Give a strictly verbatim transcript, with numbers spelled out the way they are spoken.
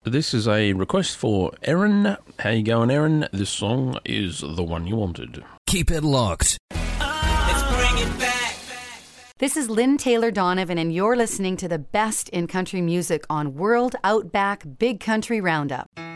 This is a request for Erin. How you going, Erin? This song is the one you wanted. Keep it locked. Let's bring it back. This is Lynn Taylor Donovan, and you're listening to the best in country music on World Outback Big Country Roundup.